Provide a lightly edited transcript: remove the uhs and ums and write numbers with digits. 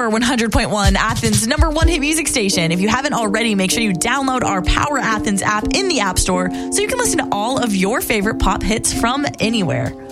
Power 100.1, Athens' number one hit music station. If you haven't already, make sure you download our Power Athens app in the App Store so you can listen to all of your favorite pop hits from anywhere.